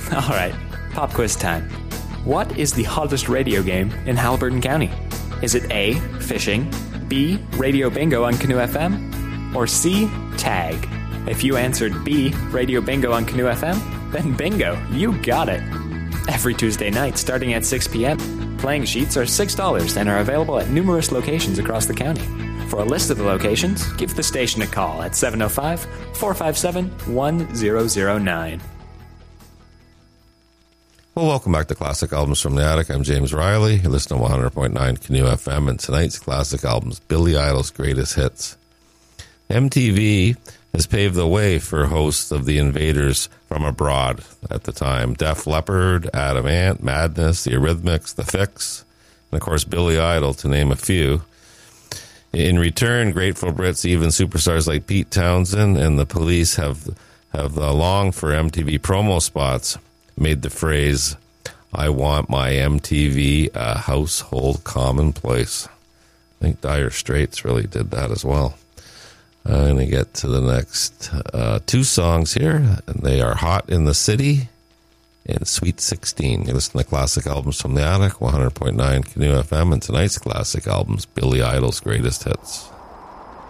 All right, pop quiz time. What is the hottest radio game in Haliburton County? Is it A, fishing, B, radio bingo on Canoe FM, or C, tag? If you answered B, radio bingo on Canoe FM, then bingo, you got it. Every Tuesday night starting at 6 p.m., playing sheets are $6 and are available at numerous locations across the county. For a list of the locations, give the station a call at 705-457-1009. Well, welcome back to Classic Albums from the Attic. I'm James Riley. You're listening to 100.9 Canoe FM, and tonight's Classic Albums, Billy Idol's Greatest Hits. MTV has paved the way for hosts of the Invaders from abroad at the time. Def Leppard, Adam Ant, Madness, The Eurythmics, The Fix, and of course Billy Idol, to name a few. In return, Grateful Brits, even superstars like Pete Townsend and the Police have longed for MTV promo spots, made the phrase, "I want my MTV a household commonplace." I think Dire Straits really did that as well. I'm going to get to the next two songs here, and they are Hot in the City and Sweet 16. You listen to Classic Albums from the Attic, 100.9 Canoe FM, and tonight's Classic Albums, Billy Idol's Greatest Hits.